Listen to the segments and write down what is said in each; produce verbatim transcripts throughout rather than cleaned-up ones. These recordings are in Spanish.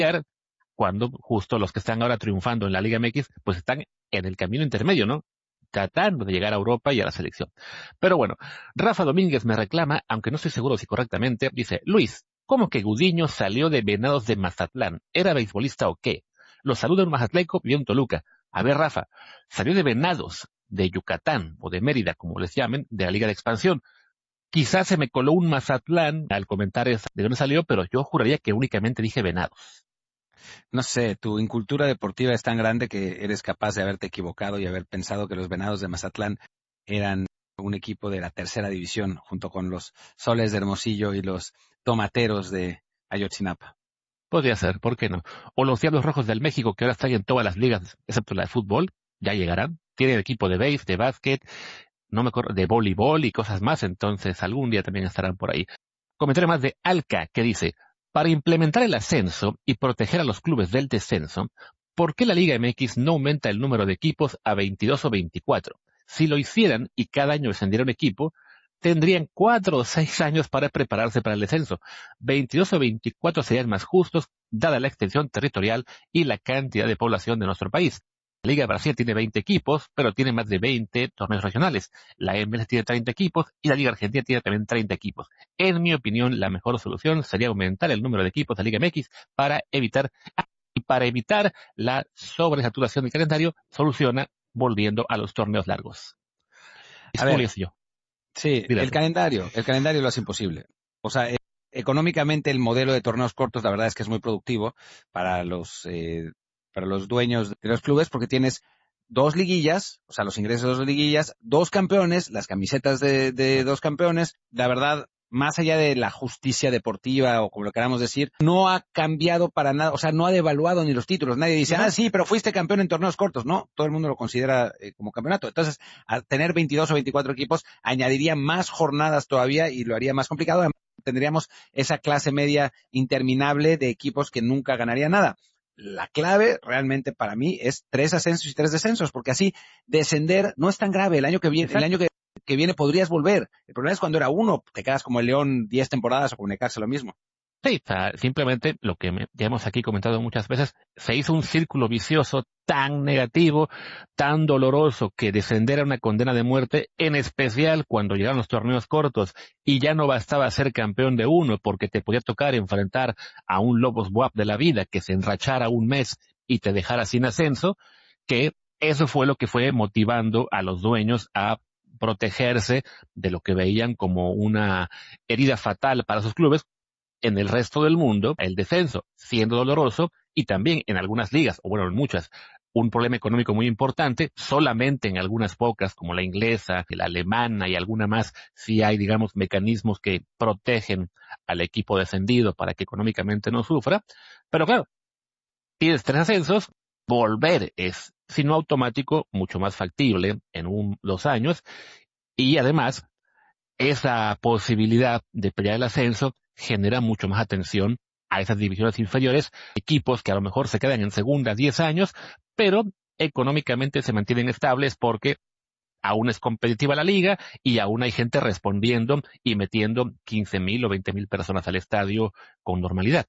cuando justo los que están ahora triunfando en la Liga M X, pues están en el camino intermedio, ¿no? Tratando de llegar a Europa y a la selección. Pero bueno, Rafa Domínguez me reclama, aunque no estoy seguro si correctamente, dice, Luis, ¿cómo que Gudiño salió de Venados de Mazatlán? ¿Era beisbolista o qué? Lo saluda un mazatleco y un Toluca. A ver, Rafa, salió de Venados, de Yucatán, o de Mérida, como les llamen, de la Liga de Expansión. Quizás se me coló un Mazatlán al comentar de dónde salió, pero yo juraría que únicamente dije Venados. No sé, tu incultura deportiva es tan grande que eres capaz de haberte equivocado y haber pensado que los Venados de Mazatlán eran un equipo de la tercera división, junto con los Soles de Hermosillo y los Tomateros de Ayotzinapa. Podría ser, ¿por qué no? O los Diablos Rojos del México, que ahora están en todas las ligas, excepto la de fútbol, ya llegarán. Tienen equipo de béis, de básquet, no me acuerdo, de voleibol y cosas más, entonces algún día también estarán por ahí. Comentario más de Alca, que dice, para implementar el ascenso y proteger a los clubes del descenso, ¿por qué la Liga M X no aumenta el número de equipos a veintidós o veinticuatro? Si lo hicieran y cada año descendiera un equipo, tendrían cuatro o seis años para prepararse para el descenso. veintidós o veinticuatro serían más justos, dada la extensión territorial y la cantidad de población de nuestro país. La Liga de Brasil tiene veinte equipos, pero tiene más de veinte torneos regionales. La M L S tiene treinta equipos y la Liga Argentina tiene también treinta equipos. En mi opinión, la mejor solución sería aumentar el número de equipos de la Liga M X para evitar, y para evitar la sobresaturación del calendario, soluciona volviendo a los torneos largos. A ver, yo. Sí, Dígame. el calendario, el calendario lo hace imposible. O sea, eh, económicamente el modelo de torneos cortos, la verdad es que es muy productivo para los eh, para los dueños de los clubes, porque tienes dos liguillas, o sea, los ingresos de dos liguillas, dos campeones, las camisetas de, de dos campeones. La verdad, más allá de la justicia deportiva o como lo queramos decir, no ha cambiado para nada, o sea, no ha devaluado ni los títulos. Nadie dice, ¿No? ah, sí, pero fuiste campeón en torneos cortos. No, todo el mundo lo considera eh, como campeonato. Entonces, al tener veintidós o veinticuatro equipos, añadiría más jornadas todavía y lo haría más complicado. Tendríamos esa clase media interminable de equipos que nunca ganarían nada. La clave realmente para mí es tres ascensos y tres descensos, porque así descender no es tan grave. El año que viene, el año que, que viene podrías volver. El problema es cuando era uno, te quedas como el León diez temporadas o como Necaxa lo mismo. Sí, o sea, simplemente lo que me- ya hemos aquí comentado muchas veces, se hizo un círculo vicioso tan negativo, tan doloroso, que descender a una condena de muerte, en especial cuando llegaron los torneos cortos y ya no bastaba ser campeón de uno porque te podía tocar enfrentar a un Lobos B U A P de la vida que se enrachara un mes y te dejara sin ascenso, que eso fue lo que fue motivando a los dueños a protegerse de lo que veían como una herida fatal para sus clubes. En el resto del mundo, el descenso, siendo doloroso, y también en algunas ligas, o bueno, en muchas, un problema económico muy importante, solamente en algunas pocas, como la inglesa, la alemana y alguna más, sí hay, digamos, mecanismos que protegen al equipo descendido para que económicamente no sufra. Pero claro, tienes tres ascensos, volver es, si no automático, mucho más factible en un, dos años, y además, esa posibilidad de pelear el ascenso genera mucho más atención a esas divisiones inferiores, equipos que a lo mejor se quedan en segunda diez años, pero económicamente se mantienen estables porque aún es competitiva la liga y aún hay gente respondiendo y metiendo quince mil o veinte mil personas al estadio con normalidad.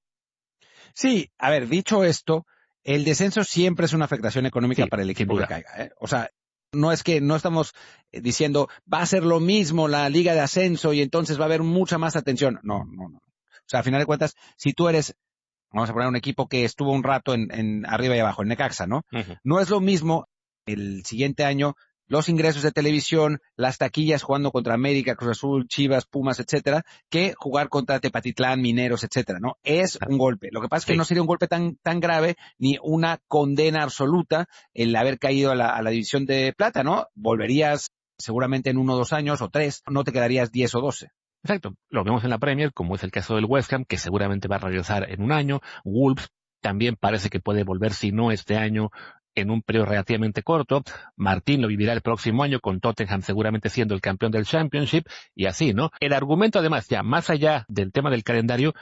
Sí, a ver, dicho esto, el descenso siempre es una afectación económica Sí, para el sin equipo que duda. caiga, ¿eh? O sea, no es que no estamos eh, diciendo va a ser lo mismo la liga de ascenso y entonces va a haber mucha más atención. No, no, no. O sea, a final de cuentas, si tú eres, vamos a poner un equipo que estuvo un rato en, en arriba y abajo, en Necaxa, ¿no? Uh-huh. No es lo mismo el siguiente año los ingresos de televisión, las taquillas jugando contra América, Cruz Azul, Chivas, Pumas, etcétera, que jugar contra Tepatitlán, Mineros, etcétera, ¿no? Es un golpe. Lo que pasa es que Sí. no sería un golpe tan tan grave ni una condena absoluta el haber caído a la, a la división de plata, ¿no? Volverías seguramente en uno o dos años o tres, no te quedarías diez o doce. Exacto, lo vemos en la Premier, como es el caso del West Ham, que seguramente va a regresar en un año. Wolves también parece que puede volver, si no este año, en un periodo relativamente corto. Martín lo vivirá el próximo año, con Tottenham seguramente siendo el campeón del Championship, y así, ¿no? El argumento, además, ya más allá del tema del calendario,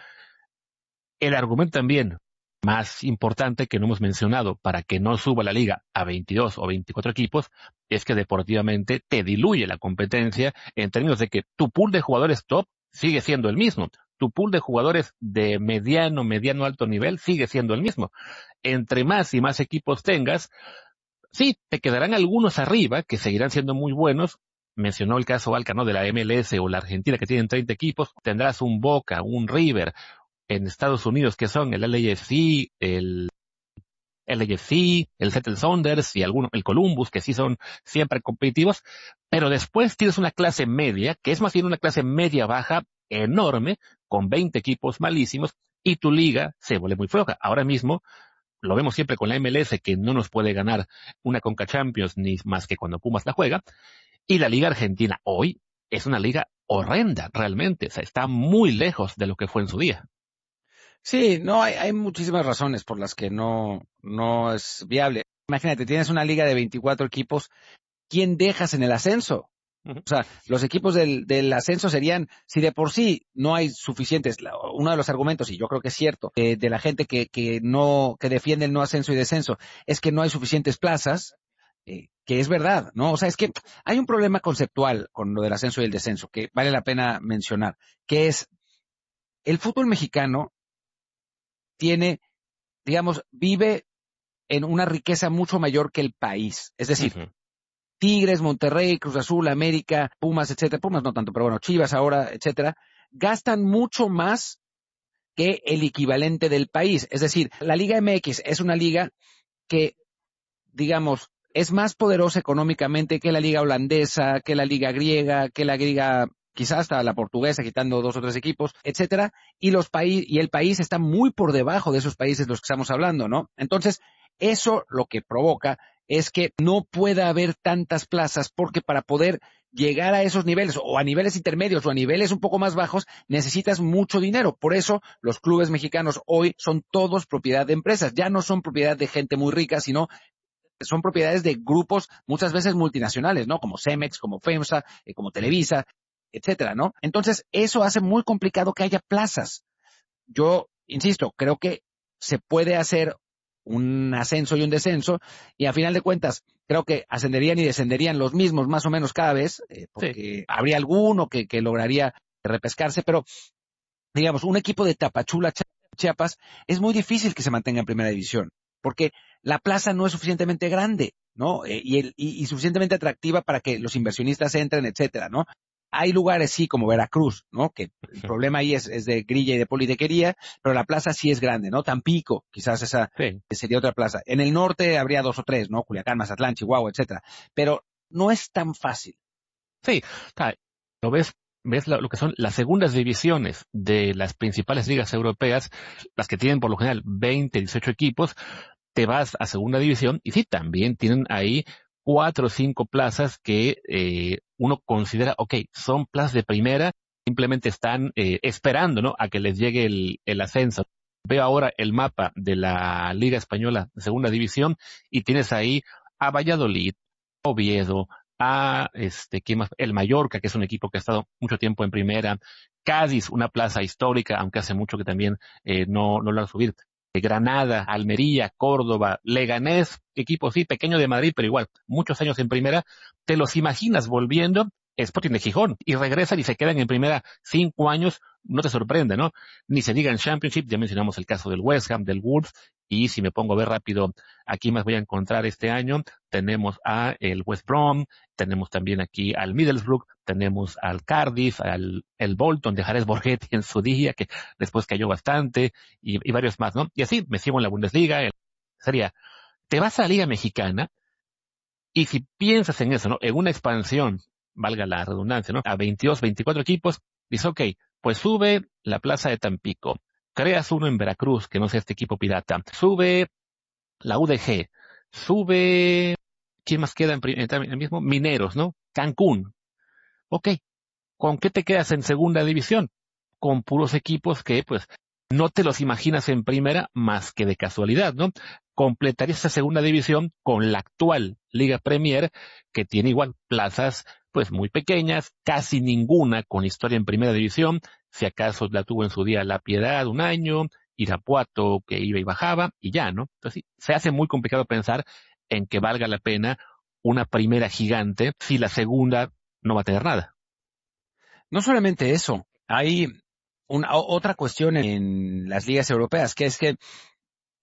el argumento también más importante que no hemos mencionado para que no suba la liga a veintidós o veinticuatro equipos es que deportivamente te diluye la competencia en términos de que tu pool de jugadores top sigue siendo el mismo. tu pool de jugadores de mediano, mediano alto nivel sigue siendo el mismo. Entre más y más equipos tengas, sí, te quedarán algunos arriba que seguirán siendo muy buenos. Mencionó el caso Alca, ¿no? De la M L S o la Argentina, que tienen treinta equipos. Tendrás un Boca, un River en Estados Unidos, que son el L A F C, el L A F C, el Seattle Sounders y alguno, el Columbus, que sí son siempre competitivos. Pero después tienes una clase media, que es más bien una clase media-baja enorme, con veinte equipos malísimos, y tu liga se vuelve muy floja. Ahora mismo, lo vemos siempre con la M L S, que no nos puede ganar una Conca Champions ni más que cuando Pumas la juega, y la Liga Argentina hoy es una liga horrenda, realmente. O sea, está muy lejos de lo que fue en su día. Sí, no, hay, hay muchísimas razones por las que no, no es viable. Imagínate, tienes una liga de veinticuatro equipos, ¿quién dejas en el ascenso? Uh-huh. O sea, los equipos del, del ascenso serían, si de por sí no hay suficientes, la, uno de los argumentos, y yo creo que es cierto, eh, de la gente que, que no, que defiende el no ascenso y descenso, es que no hay suficientes plazas, eh, que es verdad, ¿no? O sea, es que hay un problema conceptual con lo del ascenso y el descenso, que vale la pena mencionar, que es, el fútbol mexicano tiene, digamos, vive en una riqueza mucho mayor que el país. Es decir, Uh-huh. Tigres, Monterrey, Cruz Azul, América, Pumas, etcétera, Pumas no tanto, pero bueno, Chivas ahora, etcétera, gastan mucho más que el equivalente del país. Es decir, la Liga M X es una liga que, digamos, es más poderosa económicamente que la liga holandesa, que la liga griega, que la liga quizás hasta la portuguesa, quitando dos o tres equipos, etcétera, y los países, y el país está muy por debajo de esos países de los que estamos hablando, ¿no? Entonces, eso lo que provoca es que no pueda haber tantas plazas, porque para poder llegar a esos niveles, o a niveles intermedios, o a niveles un poco más bajos, necesitas mucho dinero. Por eso, los clubes mexicanos hoy son todos propiedad de empresas. Ya no son propiedad de gente muy rica, sino son propiedades de grupos muchas veces multinacionales, ¿no? Como Cemex, como FEMSA, eh, como Televisa, etcétera, ¿no? Entonces, eso hace muy complicado que haya plazas. Yo, insisto, creo que se puede hacer un ascenso y un descenso, y a final de cuentas, creo que ascenderían y descenderían los mismos más o menos cada vez, eh, porque sí, habría alguno que, que lograría repescarse, pero, digamos, un equipo de Tapachula, Chiapas, es muy difícil que se mantenga en primera división, porque la plaza no es suficientemente grande, ¿no? Eh, y, el, y, y suficientemente atractiva para que los inversionistas entren, etcétera, ¿no? Hay lugares, sí, como Veracruz, ¿no? Que el problema ahí es, es de grilla y de politiquería, pero la plaza sí es grande, ¿no? Tampico, quizás esa sí. sería otra plaza. En el norte habría dos o tres, ¿no? Culiacán, Mazatlán, Chihuahua, etcétera. Pero no es tan fácil. Sí, lo ves, ves lo, lo que son las segundas divisiones de las principales ligas europeas, las que tienen por lo general veinte, dieciocho equipos, te vas a segunda división y sí, también tienen ahí cuatro o cinco plazas que eh, uno considera, ok, son plazas de primera, simplemente están eh, esperando, ¿no?, a que les llegue el, el ascenso. Veo ahora el mapa de la Liga Española de Segunda División y tienes ahí a Valladolid, Oviedo, a este, ¿quién más? El Mallorca, que es un equipo que ha estado mucho tiempo en primera, Cádiz, una plaza histórica, aunque hace mucho que también eh, no, no lo han subido. Granada, Almería, Córdoba, Leganés, equipo sí, pequeño de Madrid, pero igual, muchos años en primera, te los imaginas volviendo, Sporting de Gijón, y regresan y se quedan en primera cinco años, no te sorprende, ¿no? Ni se diga en Championship, ya mencionamos el caso del West Ham, del Wolves, y si me pongo a ver rápido, aquí más voy a encontrar este año, tenemos a el West Brom, tenemos también aquí al Middlesbrough, tenemos al Cardiff, al el Bolton de Jared Borghetti en su día, que después cayó bastante, y, y varios más, ¿no? Y así me sigo en la Bundesliga, el, sería, te vas a la Liga Mexicana, y si piensas en eso, ¿no?, en una expansión, valga la redundancia, ¿no?, a veintidós, veinticuatro equipos, dices, ok, pues sube la plaza de Tampico, creas uno en Veracruz, que no sea este equipo pirata, sube la U D G, sube, ¿quién más queda en, en el mismo? Mineros, ¿no? Cancún. Ok, ¿con qué te quedas en segunda división? Con puros equipos que, pues, no te los imaginas en primera más que de casualidad, ¿no? Completarías esa segunda división con la actual Liga Premier, que tiene igual plazas, pues, muy pequeñas, casi ninguna con historia en primera división, si acaso la tuvo en su día La Piedad un año, Irapuato que iba y bajaba, y ya, ¿no? Entonces, sí, se hace muy complicado pensar en que valga la pena una primera gigante si la segunda no va a tener nada. No solamente eso, hay una, otra cuestión en las ligas europeas, que es que